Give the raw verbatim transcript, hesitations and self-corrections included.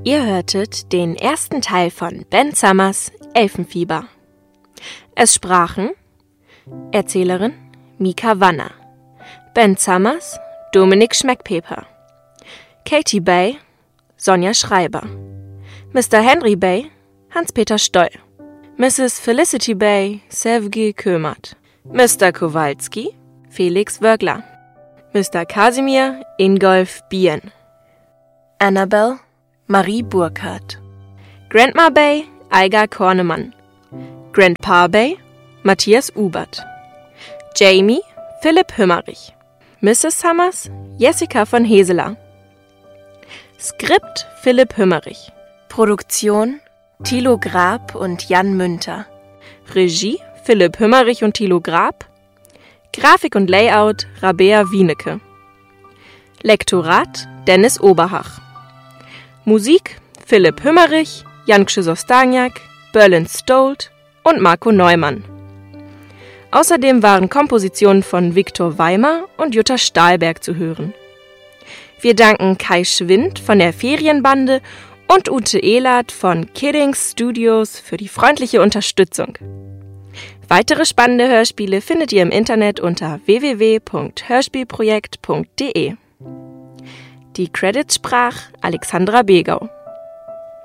Ihr hörtet den ersten Teil von Ben Summers Elfenfieber. Es sprachen Erzählerin Mika Wanner, Ben Summers Dominik Schmeckpeper, Katie Bay Sonja Schreiber, Mister Henry Bay Hans-Peter Stoll, Misses Felicity Bay Sevgi Kömert, Mister Kowalski Felix Wörgler, Mister Kasimir Ingolf Bien, Annabelle Marie Burkhardt, Grandma Bay Aiga Kornemann, Grandpa Bay Matthias Ubert, Jamie Philipp Hümmerich, Misses Summers Jessica von Heseler, Skript Philipp Hümmerich, Produktion Thilo Grab und Jan Münter, Regie Philipp Hümmerich und Thilo Grab, Grafik und Layout Rabea Wienecke, Lektorat Dennis Oberhach, Musik Philipp Hümmerich, Janksche Sostaniak, Berlin Stolt und Marco Neumann. Außerdem waren Kompositionen von Viktor Weimer und Jutta Stahlberg zu hören. Wir danken Kai Schwind von der Ferienbande und Ute Ehlert von Kiddings Studios für die freundliche Unterstützung. Weitere spannende Hörspiele findet ihr im Internet unter w w w punkt hörspielprojekt punkt de. Die Credits sprach Alexandra Begau.